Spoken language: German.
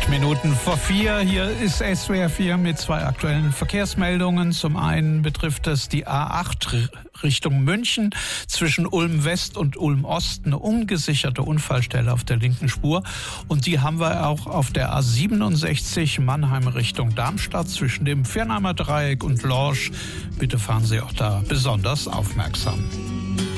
Minuten vor 4. Hier ist SWR 4 mit 2 aktuellen Verkehrsmeldungen. Zum einen betrifft es die A8 Richtung München zwischen Ulm West und Ulm Ost, eine ungesicherte Unfallstelle auf der linken Spur. Und die haben wir auch auf der A67 Mannheim Richtung Darmstadt zwischen dem Viernheimer Dreieck und Lorsch. Bitte fahren Sie auch da besonders aufmerksam.